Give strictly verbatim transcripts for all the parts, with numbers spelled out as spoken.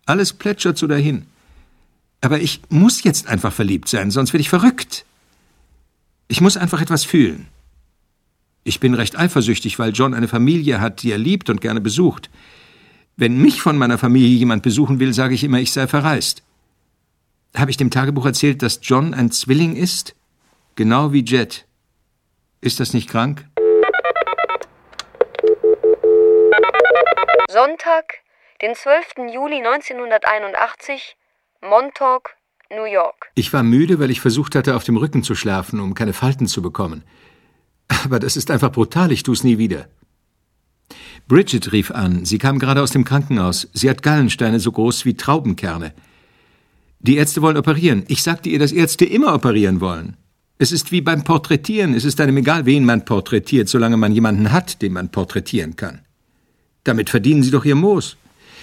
Alles plätschert so dahin. Aber ich muss jetzt einfach verliebt sein, sonst werde ich verrückt. Ich muss einfach etwas fühlen. Ich bin recht eifersüchtig, weil John eine Familie hat, die er liebt und gerne besucht. Wenn mich von meiner Familie jemand besuchen will, sage ich immer, ich sei verreist. Habe ich dem Tagebuch erzählt, dass John ein Zwilling ist? Genau wie Jet. Ist das nicht krank? Sonntag, den zwölften Juli neunzehnhunderteinundachtzig, Montauk, New York. Ich war müde, weil ich versucht hatte, auf dem Rücken zu schlafen, um keine Falten zu bekommen. Aber das ist einfach brutal, ich tu's nie wieder. Bridget rief an. Sie kam gerade aus dem Krankenhaus. Sie hat Gallensteine so groß wie Traubenkerne. Die Ärzte wollen operieren. Ich sagte ihr, dass Ärzte immer operieren wollen. Es ist wie beim Porträtieren. Es ist einem egal, wen man porträtiert, solange man jemanden hat, den man porträtieren kann. Damit verdienen sie doch ihr Moos.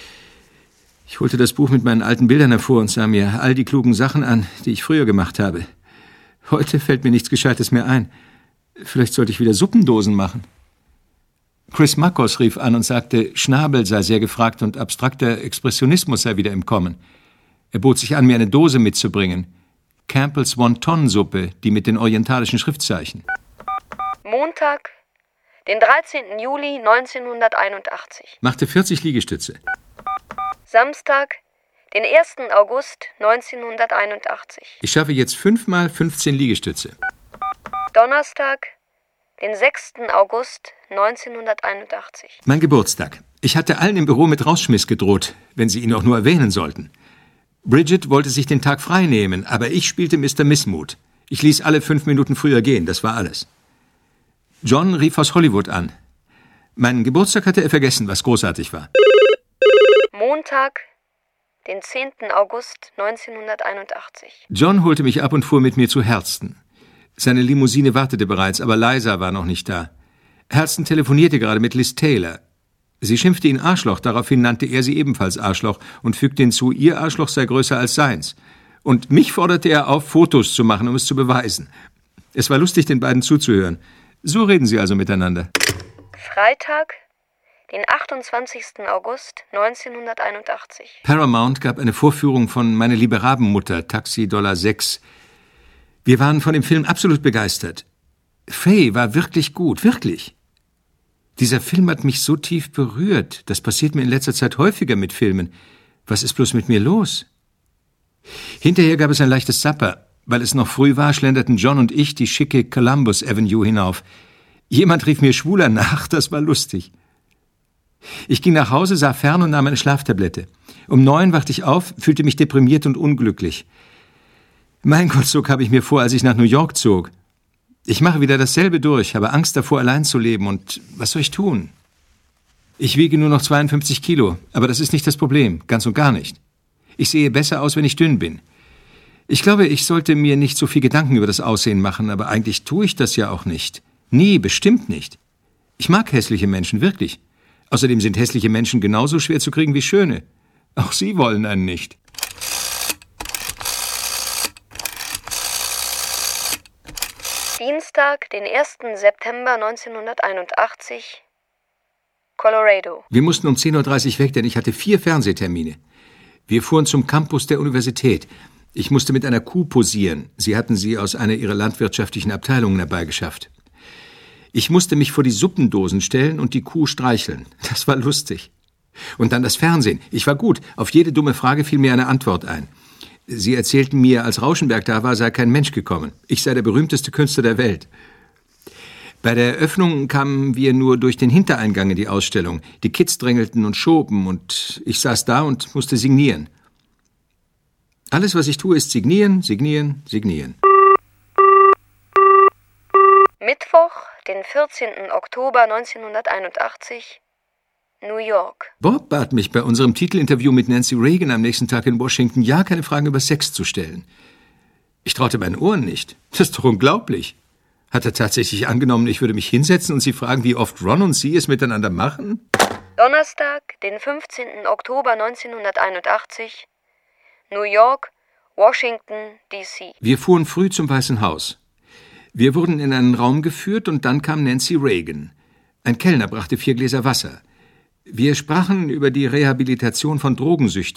Ich holte das Buch mit meinen alten Bildern hervor und sah mir all die klugen Sachen an, die ich früher gemacht habe. Heute fällt mir nichts Gescheites mehr ein. Vielleicht sollte ich wieder Suppendosen machen. Chris Makos rief an und sagte, Schnabel sei sehr gefragt und abstrakter Expressionismus sei wieder im Kommen. Er bot sich an, mir eine Dose mitzubringen. Campbells Wonton-Suppe, die mit den orientalischen Schriftzeichen. Montag, den dreizehnten Juli neunzehnhunderteinundachtzig. Machte vierzig Liegestütze. Samstag, den ersten August neunzehnhunderteinundachtzig. Ich schaffe jetzt fünfmal fünfzehn Liegestütze. Donnerstag, den sechsten August neunzehnhunderteinundachtzig. Mein Geburtstag. Ich hatte allen im Büro mit Rausschmiss gedroht, wenn sie ihn auch nur erwähnen sollten. Bridget wollte sich den Tag frei nehmen, aber ich spielte Mister Missmut. Ich ließ alle fünf Minuten früher gehen, das war alles. John rief aus Hollywood an. Meinen Geburtstag hatte er vergessen, was großartig war. Montag, den zehnten August neunzehnhunderteinundachtzig. John holte mich ab und fuhr mit mir zu Herzen. Seine Limousine wartete bereits, aber Liza war noch nicht da. Herston telefonierte gerade mit Liz Taylor. Sie schimpfte ihn Arschloch, daraufhin nannte er sie ebenfalls Arschloch und fügte hinzu, ihr Arschloch sei größer als seins. Und mich forderte er auf, Fotos zu machen, um es zu beweisen. Es war lustig, den beiden zuzuhören. So reden sie also miteinander. Freitag, den achtundzwanzigsten August neunzehnhunderteinundachtzig. Paramount gab eine Vorführung von Meine liebe Rabenmutter, Taxi Dollar sechs. Wir waren von dem Film absolut begeistert. Faye war wirklich gut, wirklich. Dieser Film hat mich so tief berührt. Das passiert mir in letzter Zeit häufiger mit Filmen. Was ist bloß mit mir los? Hinterher gab es ein leichtes Supper. Weil es noch früh war, schlenderten John und ich die schicke Columbus Avenue hinauf. Jemand rief mir Schwuler nach, das war lustig. Ich ging nach Hause, sah fern und nahm eine Schlaftablette. Um neun wachte ich auf, fühlte mich deprimiert und unglücklich. Mein Gott, so kam ich mir vor, als ich nach New York zog. Ich mache wieder dasselbe durch, habe Angst davor, allein zu leben. Und was soll ich tun? Ich wiege nur noch zweiundfünfzig Kilo, aber das ist nicht das Problem, ganz und gar nicht. Ich sehe besser aus, wenn ich dünn bin. Ich glaube, ich sollte mir nicht so viel Gedanken über das Aussehen machen, aber eigentlich tue ich das ja auch nicht. Nie, bestimmt nicht. Ich mag hässliche Menschen, wirklich. Außerdem sind hässliche Menschen genauso schwer zu kriegen wie schöne. Auch sie wollen einen nicht. Dienstag, den ersten September neunzehnhunderteinundachtzig, Colorado. Wir mussten um zehn Uhr dreißig weg, denn ich hatte vier Fernsehtermine. Wir fuhren zum Campus der Universität. Ich musste mit einer Kuh posieren. Sie hatten sie aus einer ihrer landwirtschaftlichen Abteilungen herbeigeschafft. Ich musste mich vor die Suppendosen stellen und die Kuh streicheln. Das war lustig. Und dann das Fernsehen. Ich war gut. Auf jede dumme Frage fiel mir eine Antwort ein. Sie erzählten mir, als Rauschenberg da war, sei kein Mensch gekommen. Ich sei der berühmteste Künstler der Welt. Bei der Eröffnung kamen wir nur durch den Hintereingang in die Ausstellung. Die Kids drängelten und schoben und ich saß da und musste signieren. Alles, was ich tue, ist signieren, signieren, signieren. Mittwoch, den vierzehnten Oktober neunzehnhunderteinundachtzig, New York. Bob bat mich bei unserem Titelinterview mit Nancy Reagan am nächsten Tag in Washington, ja keine Fragen über Sex zu stellen. Ich traute meinen Ohren nicht. Das ist doch unglaublich. Hat er tatsächlich angenommen, ich würde mich hinsetzen und sie fragen, wie oft Ron und sie es miteinander machen? Donnerstag, den fünfzehnten Oktober neunzehnhunderteinundachtzig, New York, Washington, D C. Wir fuhren früh zum Weißen Haus. Wir wurden in einen Raum geführt und dann kam Nancy Reagan. Ein Kellner brachte vier Gläser Wasser. Wir sprachen über die Rehabilitation von Drogensüchtigen.